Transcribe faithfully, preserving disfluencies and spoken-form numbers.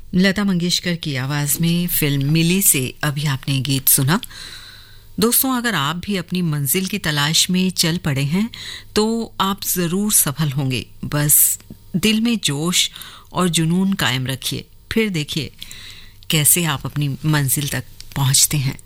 लता मंगेशकर की आवाज में फिल्म मिली से अभी आपने गीत सुना। दोस्तों, अगर आप भी अपनी मंजिल की तलाश में चल पड़े हैं तो आप जरूर सफल होंगे। बस दिल में जोश और जुनून कायम रखिए, फिर देखिए कैसे आप अपनी मंजिल तक पहुंचते हैं।